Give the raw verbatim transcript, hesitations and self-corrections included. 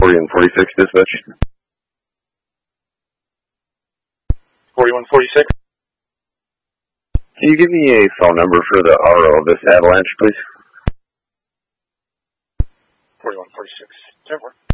forty-one forty-six dispatch. forty-one forty-six. Can you give me a phone number for the R O of this avalanche, please? forty-one forty-six. ten four.